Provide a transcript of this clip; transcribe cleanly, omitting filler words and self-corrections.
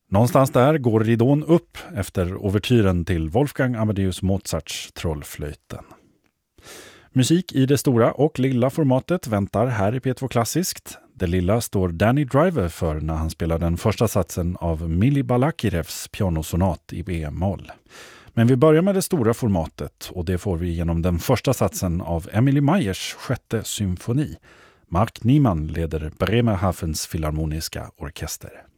Någonstans där går ridån upp efter ouvertyren till Wolfgang Amadeus Mozarts Trollflöjten. Musik i det stora och lilla formatet väntar här i P2 Klassiskt. Det lilla står Danny Driver för när han spelar den första satsen av Mili Balakirevs pianosonat i B-moll. Men vi börjar med det stora formatet och det får vi genom den första satsen av Emily Meyers sjätte symfoni. Mark Niemann leder Bremerhavens filharmoniska orkester.